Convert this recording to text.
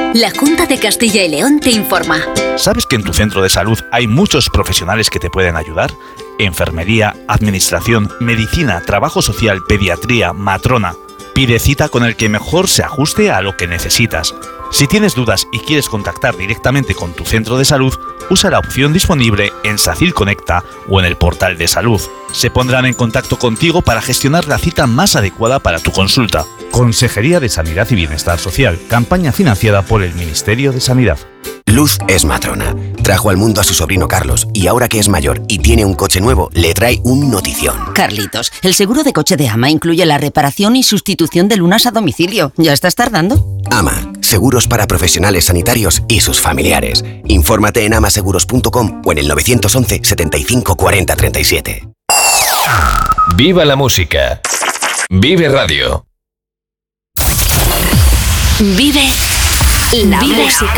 La Junta de Castilla y León te informa. ¿Sabes que en tu centro de salud hay muchos profesionales que te pueden ayudar? Enfermería, administración, medicina, trabajo social, pediatría, matrona. Pide cita con el que mejor se ajuste a lo que necesitas. Si tienes dudas y quieres contactar directamente con tu centro de salud, usa la opción disponible en SACIL Conecta o en el portal de salud. Se pondrán en contacto contigo para gestionar la cita más adecuada para tu consulta. Consejería de Sanidad y Bienestar Social, campaña financiada por el Ministerio de Sanidad. Luz es matrona. Trajo al mundo a su sobrino Carlos y ahora que es mayor y tiene un coche nuevo, le trae un notición. Carlitos, el seguro de coche de AMA incluye la reparación y sustitución de lunas a domicilio. ¿Ya estás tardando? AMA, seguros para profesionales sanitarios y sus familiares. Infórmate en amaseguros.com o en el 911 75 40 37. Viva la música. Vive Radio. Vive la música.